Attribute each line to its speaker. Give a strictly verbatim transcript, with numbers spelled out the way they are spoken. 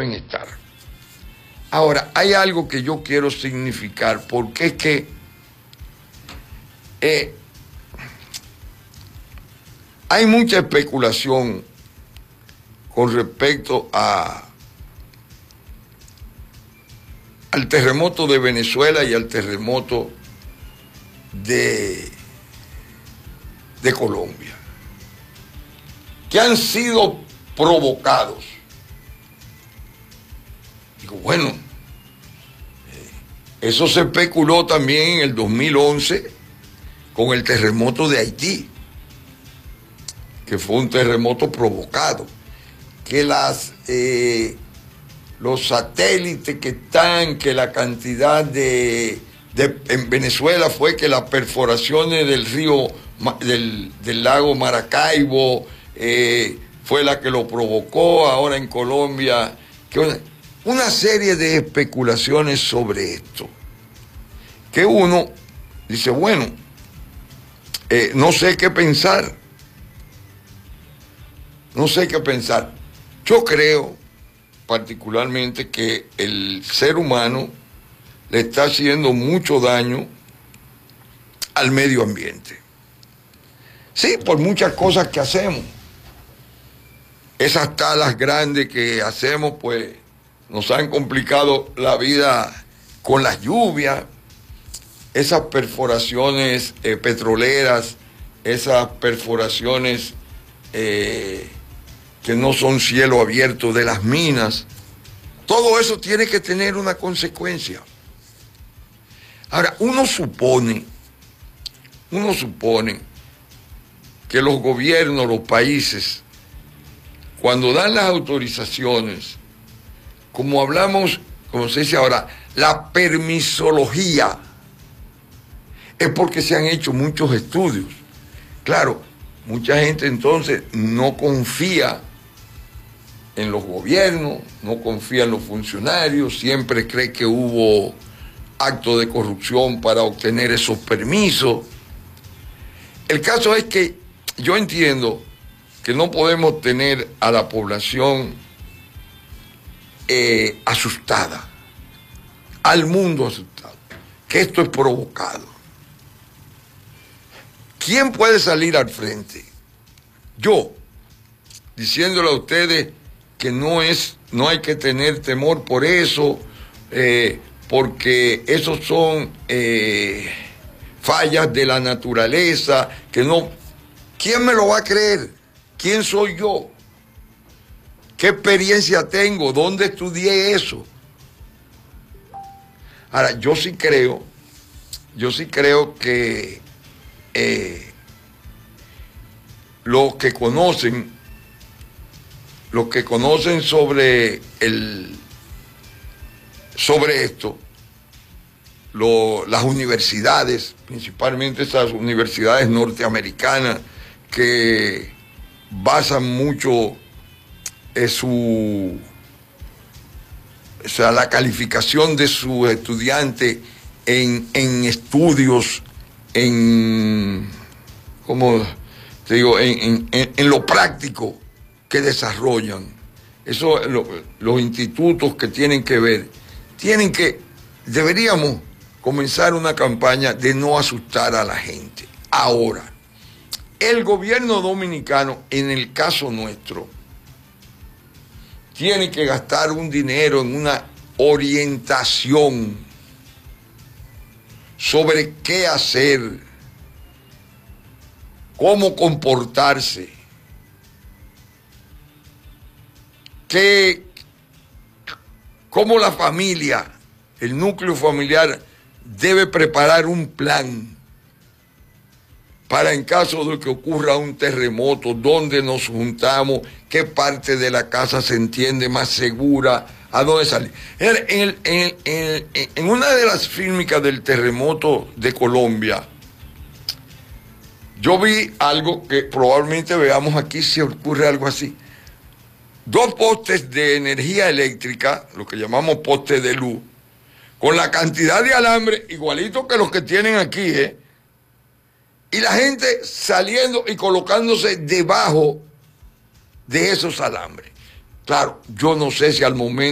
Speaker 1: deben estar. Ahora, hay algo que yo quiero significar, porque es que eh, hay mucha especulación con respecto a, al terremoto de Venezuela y al terremoto de, de Colombia, que han sido provocados. Digo, bueno, eh, eso se especuló también en el dos mil once con el terremoto de Haití, que fue un terremoto provocado, que las, eh, los satélites que están, que la cantidad de, de... En Venezuela fue que las perforaciones del río, del, del lago Maracaibo, eh, fue la que lo provocó. Ahora en Colombia, que una, una serie de especulaciones sobre esto, que uno dice, bueno, eh, no sé qué pensar, no sé qué pensar. Yo creo particularmente que el ser humano le está haciendo mucho daño al medio ambiente. Sí, por muchas cosas que hacemos. Esas talas grandes que hacemos, pues, nos han complicado la vida con las lluvias, esas perforaciones eh, petroleras, esas perforaciones eh, que no son cielo abierto de las minas. Todo eso tiene que tener una consecuencia. Ahora, uno supone, uno supone que los gobiernos, los países, cuando dan las autorizaciones, como hablamos, como se dice ahora, la permisología, es porque se han hecho muchos estudios. Claro, mucha gente entonces no confía en los gobiernos, no confía en los funcionarios, siempre cree que hubo actos de corrupción para obtener esos permisos. El caso es que yo entiendo que no podemos tener a la población eh, asustada, al mundo asustado, que esto es provocado. ¿Quién puede salir al frente? Yo, diciéndole a ustedes que no es, no hay que tener temor por eso, eh, porque esos son eh, fallas de la naturaleza, que no. ¿Quién me lo va a creer? ¿Quién soy yo? ¿Qué experiencia tengo? ¿Dónde estudié eso? Ahora, yo sí creo, yo sí creo que eh, los que conocen, los que conocen sobre el, sobre esto, lo, las universidades, principalmente esas universidades norteamericanas que basan mucho en su, o sea, la calificación de sus estudiantes en, en estudios, en, ¿cómo te digo?, en, en, en lo práctico que desarrollan. Eso, lo, los institutos que tienen que ver, tienen que, deberíamos comenzar una campaña de no asustar a la gente. Ahora, el gobierno dominicano, en el caso nuestro, tiene que gastar un dinero en una orientación sobre qué hacer, cómo comportarse, qué, cómo la familia, el núcleo familiar, debe preparar un plan para en caso de que ocurra un terremoto, dónde nos juntamos, qué parte de la casa se entiende más segura, a dónde salir. En, en, en, en, en una de las fílmicas del terremoto de Colombia, yo vi algo que probablemente veamos aquí si ocurre algo así. Dos postes de energía eléctrica, lo que llamamos postes de luz, con la cantidad de alambre igualito que los que tienen aquí, ¿eh? Y la gente saliendo y colocándose debajo de esos alambres. Claro, yo no sé si al momento